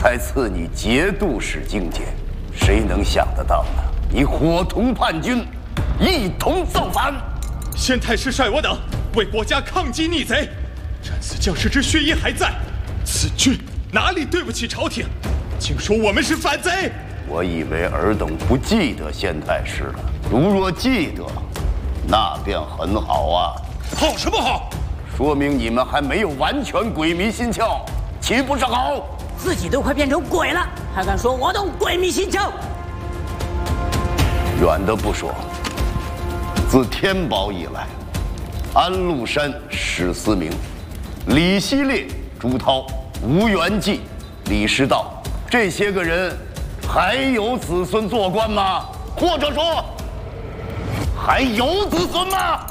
才赐你节度使境界，谁能想得到呢？你伙同叛军，一同造反。 县太师率我等为国家抗击逆贼，战死将士之血液还在，此军哪里对不起朝廷？竟说我们是反贼！ 我以为尔等不记得县太师了，如若记得，那便很好啊。 好什么好？ 说明你们还没有完全鬼迷心窍，岂不是好？ 自己都快变成鬼了，还敢说我懂鬼迷心窍？ 远的不说，自天宝以来，安禄山、史思明、李希烈、朱涛、吴元济、李师道这些个人，还有子孙做官吗？或者说，还有子孙吗？